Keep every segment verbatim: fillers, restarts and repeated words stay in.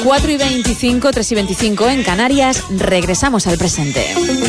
cuatro y veinticinco, tres y veinticinco en Canarias. Regresamos al presente.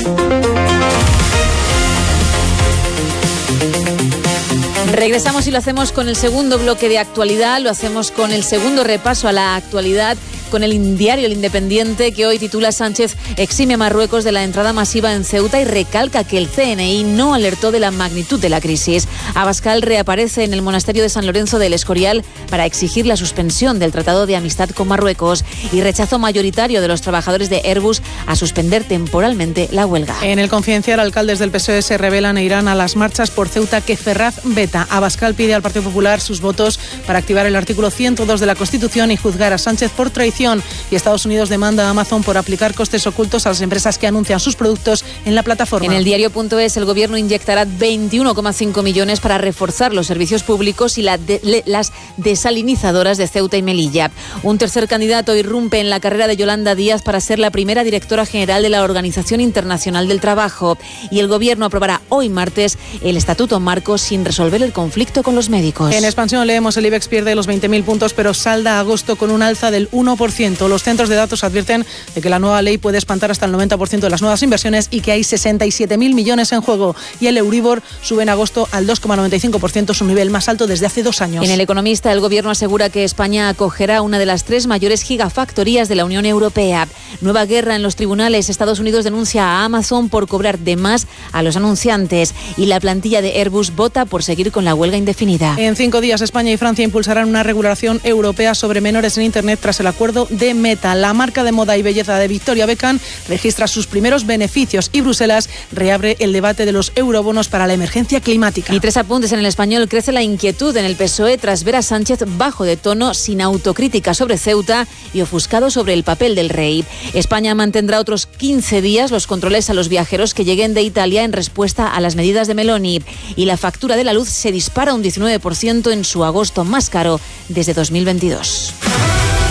Regresamos y lo hacemos con el segundo bloque de actualidad, lo hacemos con el segundo repaso a la actualidad, con el diario El Independiente, que hoy titula: Sánchez exime a Marruecos de la entrada masiva en Ceuta y recalca que el C N I no alertó de la magnitud de la crisis. Abascal reaparece en el monasterio de San Lorenzo del Escorial para exigir la suspensión del Tratado de Amistad con Marruecos y rechazo mayoritario de los trabajadores de Airbus a suspender temporalmente la huelga. En El Confidencial, alcaldes del P S O E se rebelan e irán a las marchas por Ceuta que Ferraz veta. Abascal pide al Partido Popular sus votos para activar el artículo ciento dos de la Constitución y juzgar a Sánchez por traición. Y Estados Unidos demanda a Amazon por aplicar costes ocultos a las empresas que anuncian sus productos en la plataforma. En el diario.es, el Gobierno inyectará veintiuno coma cinco millones para reforzar los servicios públicos y la de, le, las desalinizadoras de Ceuta y Melilla. Un tercer candidato irrumpe en la carrera de Yolanda Díaz para ser la primera directora general de la Organización Internacional del Trabajo. Y el Gobierno aprobará hoy martes el Estatuto Marco sin resolver el conflicto con los médicos. En Expansión leemos: el IBEX pierde los veinte mil puntos, pero salda agosto con un alza del uno por ciento. Los centros de datos advierten de que la nueva ley puede espantar hasta el noventa por ciento de las nuevas inversiones y que hay sesenta y siete mil millones en juego. Y el Euribor sube en agosto al dos coma noventa y cinco por ciento, su nivel más alto desde hace dos años. En El Economista, el Gobierno asegura que España acogerá una de las tres mayores gigafactorías de la Unión Europea. Nueva guerra en los tribunales. Estados Unidos denuncia a Amazon por cobrar de más a los anunciantes. Y la plantilla de Airbus vota por seguir con la huelga indefinida. En cinco días, España y Francia impulsarán una regulación europea sobre menores en Internet tras el acuerdo de Meta. La marca de moda y belleza de Victoria Beckham registra sus primeros beneficios y Bruselas reabre el debate de los eurobonos para la emergencia climática. Y tres apuntes en El Español. Crece la inquietud en el P S O E tras ver a Sánchez bajo de tono, sin autocrítica sobre Ceuta y ofuscado sobre el papel del rey. España mantendrá otros quince días los controles a los viajeros que lleguen de Italia en respuesta a las medidas de Meloni. Y la factura de la luz se dispara un diecinueve por ciento en su agosto más caro desde dos mil veintidós.